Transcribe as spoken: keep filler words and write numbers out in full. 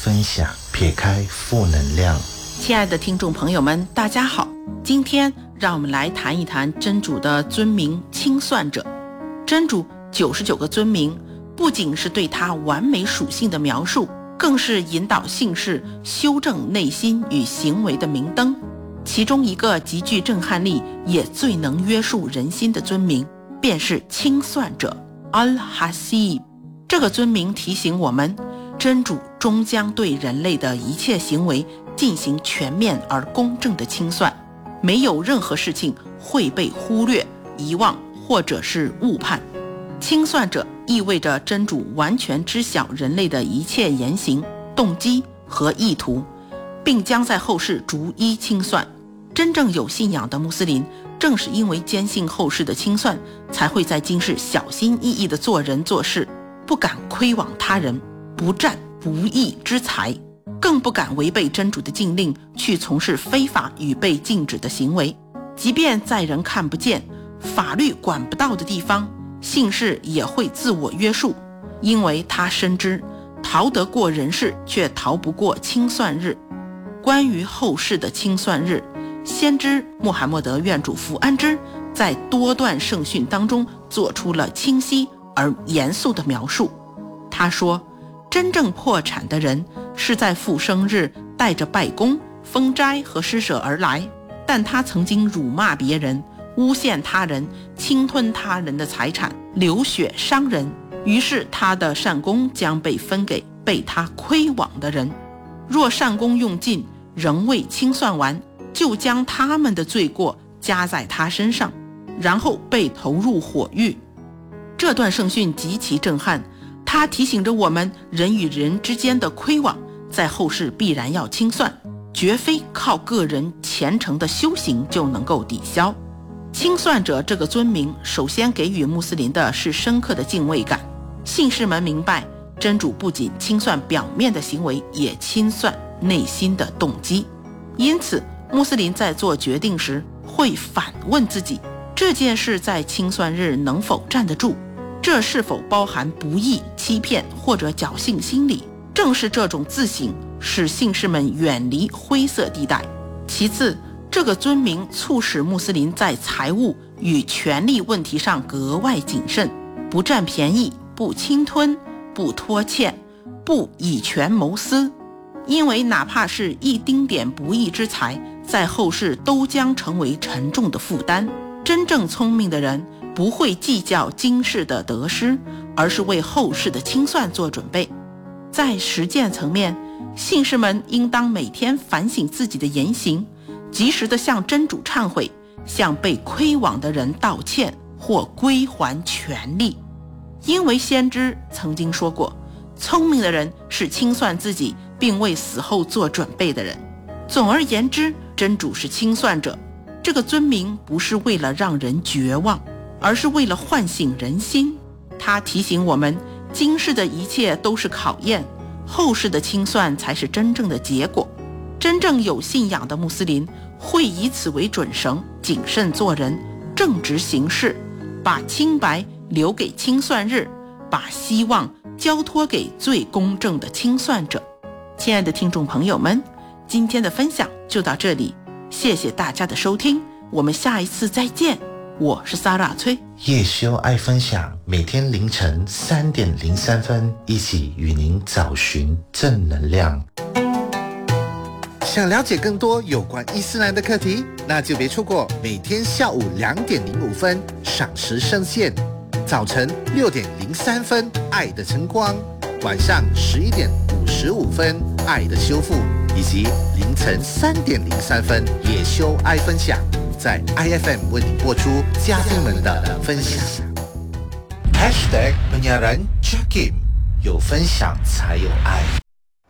分享，撇开负能量。 亲爱的听众朋友们，大家好，今天让我们来谈一谈真主的尊名清算者。真主九十九个尊名不仅是对他完美属性的描述，更是引导信士修正内心与行为的明灯。其中一个极具震撼力也最能约束人心的尊名，便是清算者 Al-Hasib。 这个尊名提醒我们，真主终将对人类的一切行为进行全面而公正的清算，没有任何事情会被忽略、遗忘或者是误判。清算者意味着真主完全知晓人类的一切言行、动机和意图，并将在后世逐一清算。真正有信仰的穆斯林，正是因为坚信后世的清算，才会在今世小心翼翼地做人做事，不敢亏枉他人，不占不义之财，更不敢违背真主的禁令去从事非法与被禁止的行为。即便在人看不见、法律管不到的地方，信士也会自我约束，因为他深知逃得过人世，却逃不过清算日。关于后世的清算日，先知穆罕默德愿主福安之在多段圣训当中做出了清晰而严肃的描述。他说，真正破产的人是在复生日带着拜功、封斋和施舍而来，但他曾经辱骂别人，诬陷他人，侵吞他人的财产，流血伤人，于是他的善功将被分给被他亏枉的人。若善功用尽，仍未清算完，就将他们的罪过加在他身上，然后被投入火狱。这段圣训极其震撼，它提醒着我们，人与人之间的亏枉在后世必然要清算，绝非靠个人虔诚的修行就能够抵消。清算者这个尊名首先给予穆斯林的是深刻的敬畏感，信士们明白真主不仅清算表面的行为，也清算内心的动机。因此穆斯林在做决定时会反问自己，这件事在清算日能否站得住，这是否包含不义、欺骗或者侥幸心理。正是这种自省使信士们远离灰色地带。其次，这个尊名促使穆斯林在财务与权力问题上格外谨慎，不占便宜，不侵吞，不拖欠，不以权谋私。因为哪怕是一丁点不义之财，在后世都将成为沉重的负担。真正聪明的人不会计较今世的得失，而是为后世的清算做准备。在实践层面，信士们应当每天反省自己的言行，及时地向真主忏悔，向被亏枉的人道歉或归还权利。因为先知曾经说过，聪明的人是清算自己并为死后做准备的人。总而言之，真主是清算者。这个尊名不是为了让人绝望，而是为了唤醒人心。他提醒我们，今世的一切都是考验，后世的清算才是真正的结果。真正有信仰的穆斯林会以此为准绳，谨慎做人，正直行事，把清白留给清算日，把希望交托给最公正的清算者。亲爱的听众朋友们，今天的分享就到这里，谢谢大家的收听，我们下一次再见。我是萨拉崔， 叶修爱分享，每天凌晨三点零三分，一起与您找寻正能量。 想了解更多有关伊斯兰的课题，那就别错过每天下午两点零五分赏时圣线，早晨六点零三分爱的晨光，晚上十一点五十五分爱的修复，以及凌晨三点零三分叶修爱分享，在 I F M 为你播出嘉宾们的分享。 Hashtag penyiaran Jakim，有分享才有爱。